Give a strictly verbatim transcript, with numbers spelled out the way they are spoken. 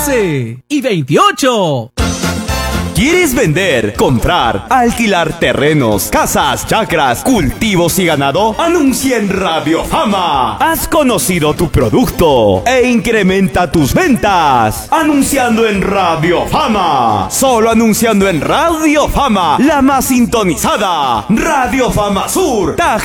doce y veintiocho. ¿Quieres vender, comprar, alquilar terrenos, casas, chacras, cultivos y ganado? Anuncia en Radio Fama. Has conocido tu producto e incrementa tus ventas. Anunciando en Radio Fama. Solo anunciando en Radio Fama, la más sintonizada. Radio Fama Sur, Taja.